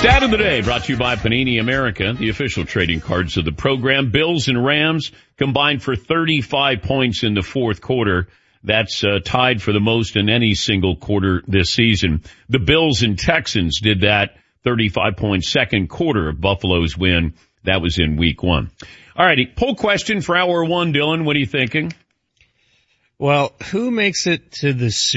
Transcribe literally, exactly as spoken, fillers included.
Stat of the day brought to you by Panini America, the official trading cards of the program. Bills and Rams combined for thirty-five points in the fourth quarter. That's uh, tied for the most in any single quarter this season. The Bills and Texans did that thirty-five point second quarter of Buffalo's win. That was in week one. All righty. Poll question for hour one, Dylan. What are you thinking? Well, who makes it to the